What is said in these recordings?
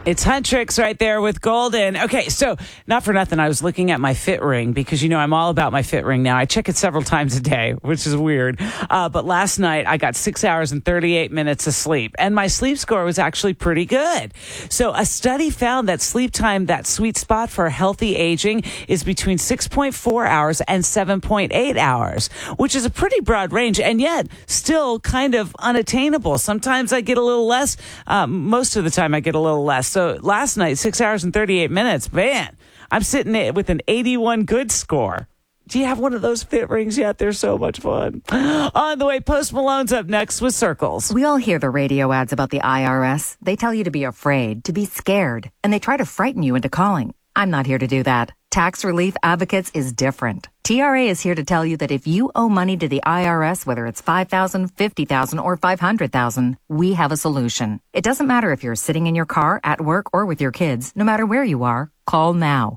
It's Huntrix right there with Golden. Okay, so not for nothing, I was looking at my Fit Ring because, I'm all about my Fit Ring now. I check it several times a day, which is weird. But last night, I got 6 hours and 38 minutes of sleep, and my sleep score was actually pretty good. So a study found that sleep time, that sweet spot for healthy aging, is between 6.4 hours and 7.8 hours, which is a pretty broad range, and yet still kind of unattainable. Sometimes I get a little less. Most of the time, I get a little less. So last night, 6 hours and 38 minutes, man, I'm sitting with an 81 good score. Do you have one of those Fit Rings yet? They're so much fun. On the way, Post Malone's up next with Circles. We all hear the radio ads about the IRS. They tell you to be afraid, to be scared, and they try to frighten you into calling. I'm not here to do that. Tax Relief Advocates is different. TRA is here to tell you that if you owe money to the IRS, whether it's $5,000, $50,000, or $500,000, we have a solution. It doesn't matter if you're sitting in your car, at work, or with your kids. No matter where you are, call now.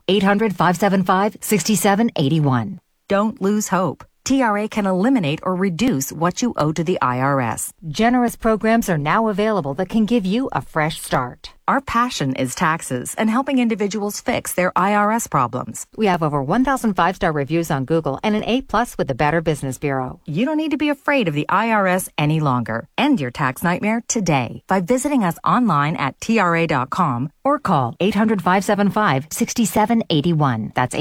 800-575-6781. Don't lose hope. TRA can eliminate or reduce what you owe to the IRS. Generous programs are now available that can give you a fresh start. Our passion is taxes and helping individuals fix their IRS problems. We have over 1,000 5-star reviews on Google and an A+ with the Better Business Bureau. You don't need to be afraid of the IRS any longer. End your tax nightmare today by visiting us online at TRA.com or call 800-575-6781. That's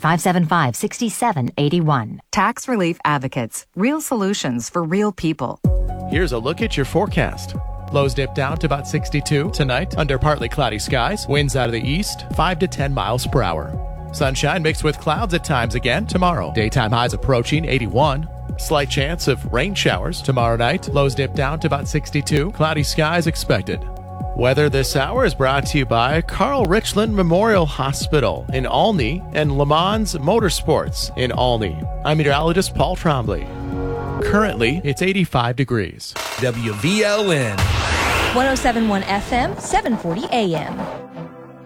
800-575-6781. Tax Relief Advocates. Real solutions for real people. Here's a look at your forecast. Lows dip down to about 62 tonight under partly cloudy skies. Winds out of the east, 5 to 10 miles per hour. Sunshine mixed with clouds at times again tomorrow. Daytime highs approaching 81. Slight chance of rain showers tomorrow night. Lows dip down to about 62. Cloudy skies expected. Weather this hour is brought to you by Carl Richland Memorial Hospital in Olney and Le Mans Motorsports in Olney. I'm meteorologist Paul Trombley. Currently, it's 85 degrees. WVLN. 107.1 FM, 740 AM.